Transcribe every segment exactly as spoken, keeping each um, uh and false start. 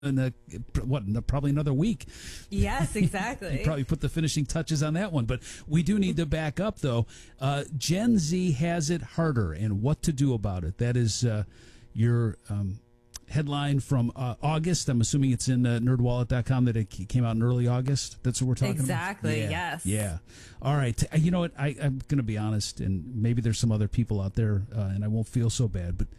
in a, what, in a, probably another week. Yes, exactly. You probably put the finishing touches on that one. But we do need to back up, though. Uh, Gen Z has it harder, and what to do about it. That is uh, your um, headline from uh, August. I'm assuming it's in uh, nerd wallet dot com that it came out in early August. That's what we're talking exactly, about? Exactly, yeah. yes. Yeah. All right. You know what? I, I'm going to be honest, and maybe there's some other people out there, uh, and I won't feel so bad, but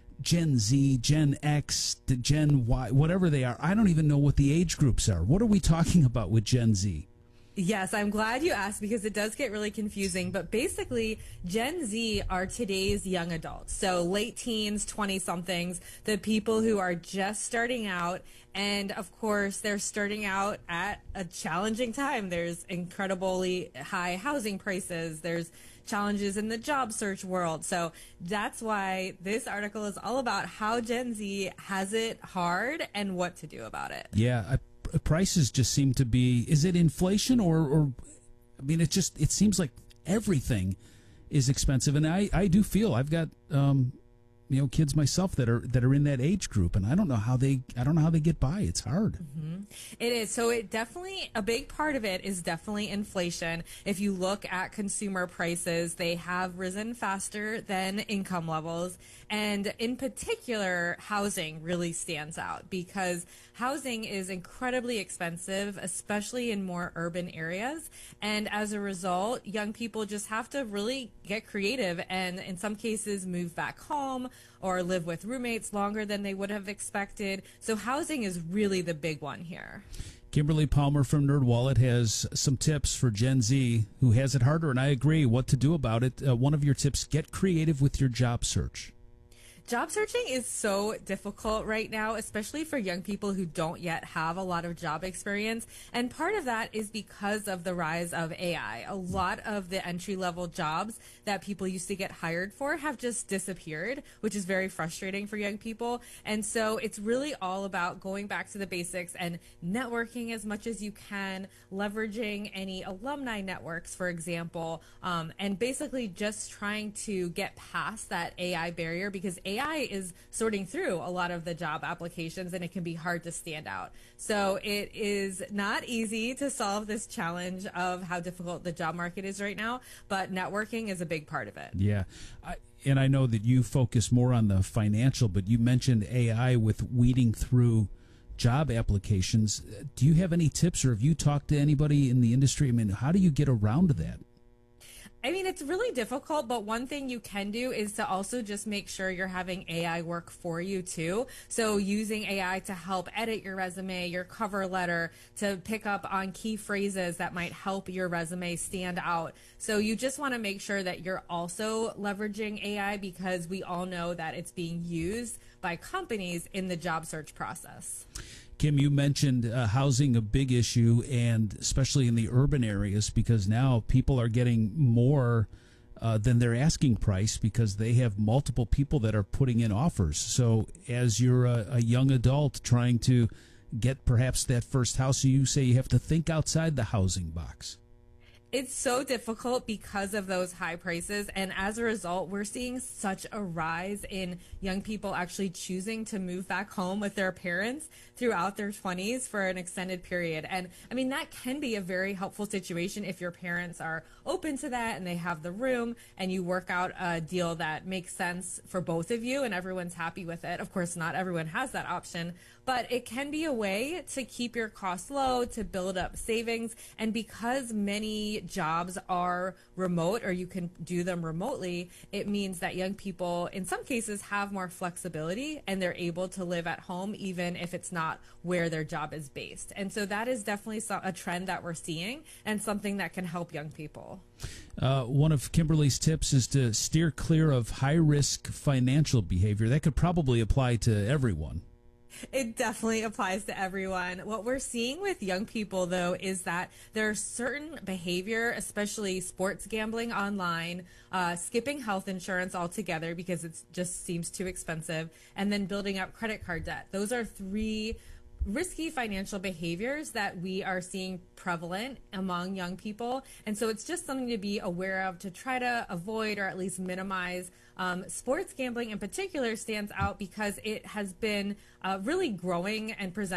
Gen Z, Gen X, Gen Y, whatever they are, I don't even know what the age groups are. What are we talking about with Gen Z? Yes, I'm glad you asked because it does get really confusing. But basically, Gen Z are today's young adults. So late teens, twenty-somethings, the people who are just starting out. And of course, they're starting out at a challenging time. There's incredibly high housing prices. There's challenges in the job search world. So that's why this article is all about how Gen Z has it hard and what to do about it. Yeah, I prices just seem to be, is it inflation or, or I mean, it just, it seems like everything is expensive. And I, I do feel I've got, um, you know, kids myself that are, that are in that age group, and I don't know how they, I don't know how they get by. It's hard. Mm-hmm. It is. So it definitely, a big part of it is definitely inflation. If you look at consumer prices, they have risen faster than income levels. And in particular, housing really stands out because housing is incredibly expensive, especially in more urban areas. And as a result, young people just have to really get creative and in some cases move back home or live with roommates longer than they would have expected. So housing is really the big one here. Kimberly Palmer from NerdWallet has some tips for Gen Z who has it harder, and I agree what to do about it. Uh, one of your tips, get creative with your job search. Job searching is so difficult right now, especially for young people who don't yet have a lot of job experience. And part of that is because of the rise of A I. A lot of the entry-level jobs that people used to get hired for have just disappeared, which is very frustrating for young people. And so it's really all about going back to the basics and networking as much as you can, leveraging any alumni networks, for example, um, and basically just trying to get past that A I barrier because A I A I is sorting through a lot of the job applications and it can be hard to stand out. So it is not easy to solve this challenge of how difficult the job market is right now, but networking is a big part of it. Yeah. I, and I know that you focus more on the financial, but you mentioned A I with weeding through job applications. Do you have any tips, or have you talked to anybody in the industry? I mean, how do you get around that? I mean, it's really difficult, but one thing you can do is to also just make sure you're having A I work for you too. So using A I to help edit your resume, your cover letter, to pick up on key phrases that might help your resume stand out. So you just want to make sure that you're also leveraging A I because we all know that it's being used by companies in the job search process. Kim, you mentioned uh, housing a big issue, and especially in the urban areas, because now people are getting more uh, than their asking price because they have multiple people that are putting in offers. So as you're a, a young adult trying to get perhaps that first house, you say you have to think outside the housing box. It's so difficult because of those high prices, and as a result, we're seeing such a rise in young people actually choosing to move back home with their parents throughout their twenties for an extended period. And I mean, that can be a very helpful situation if your parents are open to that and they have the room and you work out a deal that makes sense for both of you and everyone's happy with it. Of course, not everyone has that option, but it can be a way to keep your costs low, to build up savings. And because many jobs are remote, or you can do them remotely, it means that young people in some cases have more flexibility and they're able to live at home even if it's not where their job is based. And so that is definitely a trend that we're seeing and something that can help young people. Uh, one of Kimberly's tips is to steer clear of high-risk financial behavior. That could probably apply to everyone. It definitely applies to everyone. What we're seeing with young people, though, is that there's certain behavior, especially sports gambling online, uh, skipping health insurance altogether because it just seems too expensive, and then building up credit card debt. Those are three risky financial behaviors that we are seeing prevalent among young people. And so it's just something to be aware of to try to avoid or at least minimize. Um, sports gambling in particular stands out because it has been uh, really growing and presenting